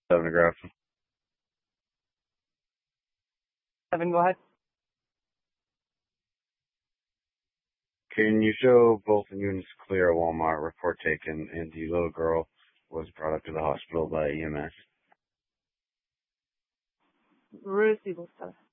Seven graph. Evan, go ahead. Can you show both units clear at Walmart, report taken, and the little girl was brought up to the hospital by EMS? Receivable stuff.